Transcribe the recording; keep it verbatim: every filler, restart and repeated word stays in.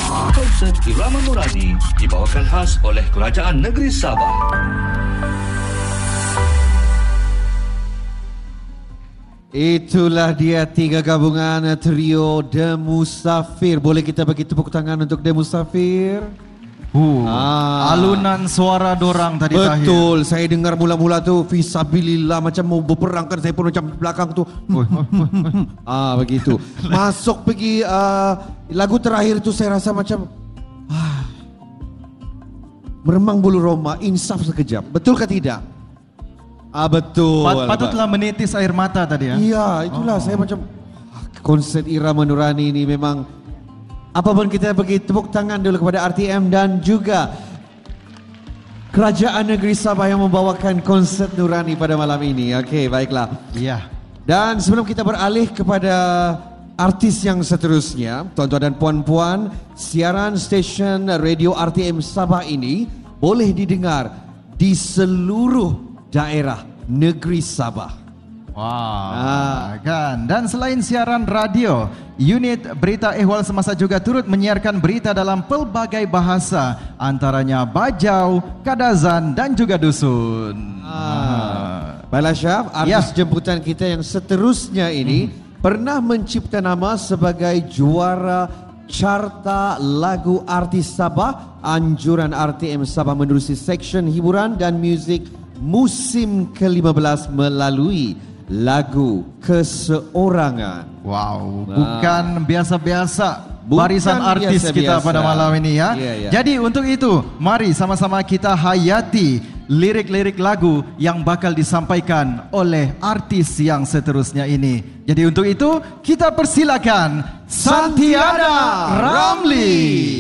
Konsert Irama Nurani dibawakan khas oleh Kerajaan Negeri Sabah. Itulah dia tiga gabungan trio The Musafir. Boleh kita bagi tepuk tangan untuk The Musafir? Uh, ah. Alunan suara dorang tadi. Betul, Tahir. Saya dengar mula-mula tu fisabilillah macam mau berperang kan, saya pun macam belakang tu. ah begitu. Masuk pergi uh, lagu terakhir tu saya rasa macam ah, meremang bulu roma, insaf sekejap. Betul ke tidak? Ah betul. Pat, patutlah menitis air mata tadi ya. Iya, itulah oh. Saya macam ah, konsert Irama Nurani ini memang apapun. Kita bagi tepuk tangan dulu kepada R T M dan juga Kerajaan Negeri Sabah yang membawakan konsert Nurani pada malam ini. Okey, baiklah. Iya. Dan sebelum kita beralih kepada artis yang seterusnya, tuan-tuan dan puan-puan, siaran stesen radio R T M Sabah ini boleh didengar di seluruh daerah negeri Sabah. Wah, ah. kan. Dan selain siaran radio, unit berita ehwal semasa juga turut menyiarkan berita dalam pelbagai bahasa, antaranya Bajau, Kadazan dan juga Dusun. Ah. Baiklah Syaf, artis ya. Jemputan kita yang seterusnya ini hmm. pernah mencipta nama sebagai juara carta lagu artis Sabah, anjuran R T M Sabah menerusi seksyen hiburan dan muzik musim ke lima belas melalui lagu Keseorangan. Wow, bukan biasa-biasa barisan artis biasa-biasa kita pada malam ini ya. Yeah, yeah. Jadi untuk itu, mari sama-sama kita hayati lirik-lirik lagu yang bakal disampaikan oleh artis yang seterusnya ini. Jadi untuk itu, kita persilakan Santiana Ramli.